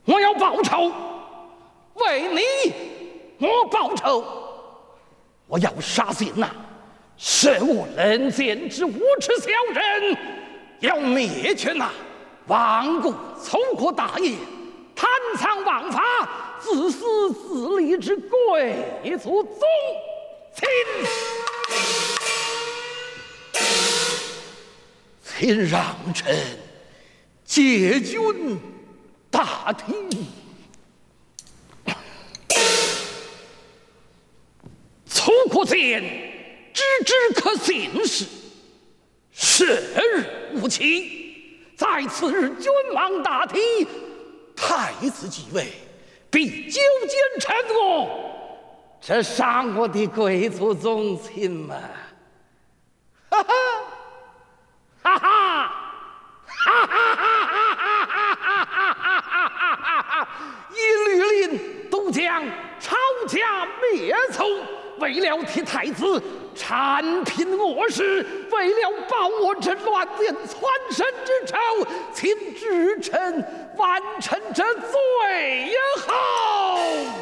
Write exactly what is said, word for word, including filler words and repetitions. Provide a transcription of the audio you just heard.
我要报仇，为你我报仇。我要杀尽那涉我人间之无耻小人，要灭绝那罔顾仇国大业、贪赃枉法、自私自利之贵族宗亲。请让臣借君大体。粗国间知之可信时，是日无期。在次日君王大体，太子继位，必纠奸臣恶，这伤我的贵族宗亲们！哈哈，哈哈，哈哈哈哈哈哈哈哈！一律令都将抄家灭族。为了替太子铲平恶事，为了报我这乱箭篡身之仇，请治臣完成这罪也好。